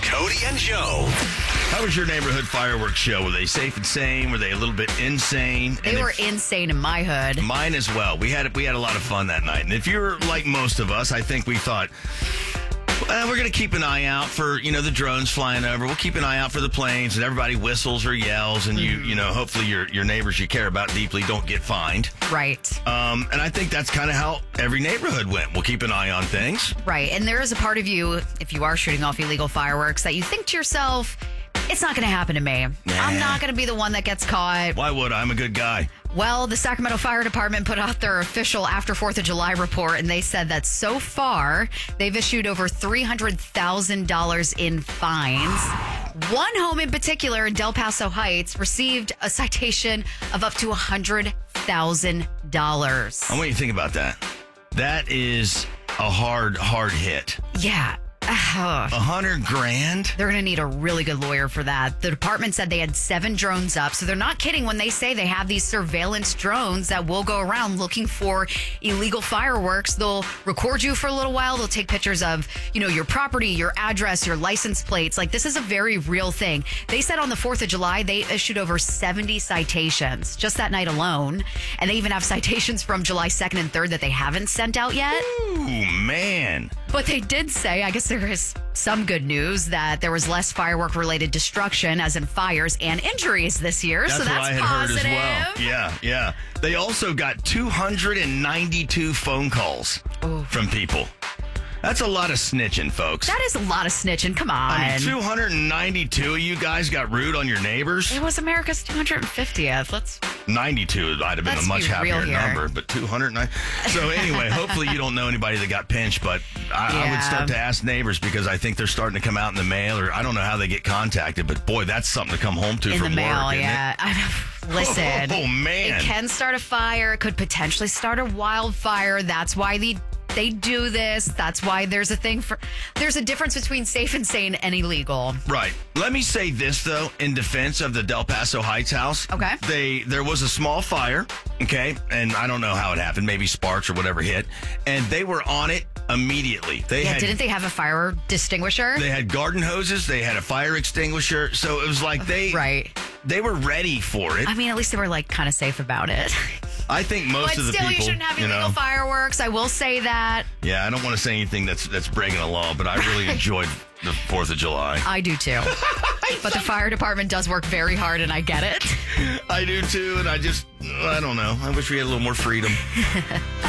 Cody and Joe. How was your neighborhood fireworks show? Were they safe and sane? Were they a little bit insane? They were insane in my hood. Mine as well. We had a lot of fun that night. And if you're like most of us, I think we thought, we're going to keep an eye out for, the drones flying over. We'll keep an eye out for the planes, and everybody whistles or yells, and hopefully your neighbors you care about deeply don't get fined. Right. And I think that's kind of how every neighborhood went. We'll keep an eye on things. Right. And there is a part of you, if you are shooting off illegal fireworks, that you think to yourself, it's not going to happen to me. I'm not going to be the one that gets caught. Why would I? I'm a good guy. Well, the Sacramento Fire Department put out their official after 4th of July report, and they said that so far, they've issued over $300,000 in fines. One home in particular in Del Paso Heights received a citation of up to $100,000. I want you to think about that. That is a hard hit. Yeah. $100,000? They're going to need a really good lawyer for that. The department said they had 7 drones up. So they're not kidding when they say they have these surveillance drones that will go around looking for illegal fireworks. They'll record you for a little while. They'll take pictures of, your property, your address, your license plates. Like, this is a very real thing. They said on the 4th of July, they issued over 70 citations just that night alone. And they even have citations from July 2nd and 3rd that they haven't sent out yet. Ooh, man. But they did say, I guess there is some good news that there was less firework-related destruction, as in fires and injuries this year. That's so that's what I had positive. heard as well. Yeah. They also got 292 phone calls from people. That's a lot of snitching, folks. That is a lot of snitching. Come on. 292 of you guys got rude on your neighbors. It was America's 250th. 92 might have been a much happier number, but 290. So anyway, hopefully you don't know anybody that got pinched, but I would start to ask neighbors because I think they're starting to come out in the mail, or I don't know how they get contacted, but boy, that's something to come home to in from the mail, work, yeah. Listen. Oh, man. It can start a fire. It could potentially start a wildfire. That's why they do this. That's why there's a difference between safe and sane and illegal. Right. Let me say this, though, in defense of the Del Paso Heights house. Okay. There was a small fire, okay? And I don't know how it happened. Maybe sparks or whatever hit. And they were on it immediately. Didn't they have a fire extinguisher? They had garden hoses. They had a fire extinguisher. So it was like they were ready for it. I mean, at least they were kind of safe about it. I think most of the people, you shouldn't have illegal fireworks. I will say that. Yeah, I don't want to say anything that's breaking the law, but I really enjoyed the 4th of July. I do too. But the fire department does work very hard, and I get it. I do too, and I don't know. I wish we had a little more freedom.